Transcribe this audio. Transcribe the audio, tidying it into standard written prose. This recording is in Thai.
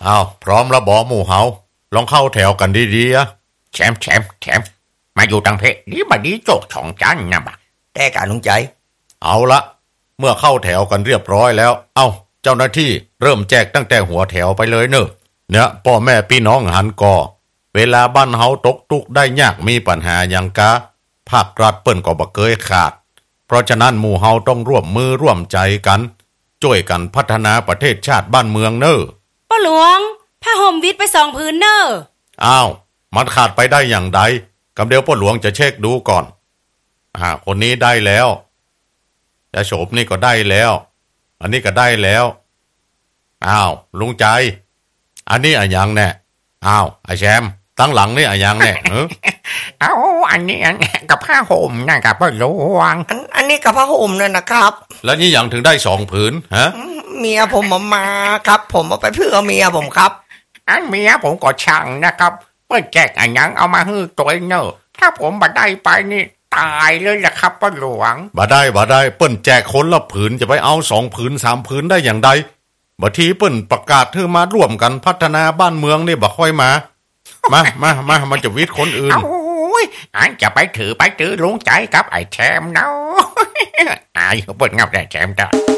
อ้าวพร้อมแล้วบอหมู่เฮาลองเข้าแถวกันดีๆอะแชมมาอยู่ตังเพนี่มาดีโจกช่องจันนะบ่แต่การลุงใจเอาละเมื่อเข้าแถวกันเรียบร้อยแล้วเจ้าหน้าที่เริ่มแจกตั้งแต่หัวแถวไปเลยเนอะเนี่ยพ่อแม่พี่น้องหันก่อเวลาบ้านเฮาตกทุกข์ได้ยากมีปัญหาอย่างกะภาครัฐเปิ้นก็บ่เคยขาดเพราะฉะนั้นหมู่เฮาต้องร่วมมือร่วมใจกันช่วยกันพัฒนาประเทศชาติบ้านเมืองเนอะพ่อหลวงผ้าห่มวิทย์ไป2 ผืนเนอะมันขาดไปได้อย่างใดกำเดียวพ่อหลวงจะเช็คดูก่อนคนนี้ได้แล้วจะโฉบนี่ก็ได้แล้วอันนี้ก็ได้แล้วลุงใจอันนี้อะยังแน่ไอ้แชมตั้งหลังนี่อะยังแน่อันนี้กับผ้าห่มนะครับพ่อหลวงอันนี้กับผ้าห่มนั่นนะครับแล้วนี่ยังถึงได้2 ผืนฮะเมียผมมาครับผมเอาไปเพื่อเมียผมครับอันเมียผมก็ช่างนะครับเปิ้นแจกอันยังเอามาฮื้อตัวเนอะถ้าผมบ่ได้ไปนี่ตายเลยแหละครับพ่อหลวงบ่ได้เปิ้นแจกคนละผืนจะไปเอา2 ผืน3 ผืนได้อย่างใดบัดทีเปิ้นประกาศให้มาร่วมกันพัฒนาบ้านเมืองนี่บ่ค่อยมามันจะวิทย์คนอื่นอันจะไปถือลุงใจกับไอ้แชมเนาะไอ้เปิ้นงับได้แชมจ้ะ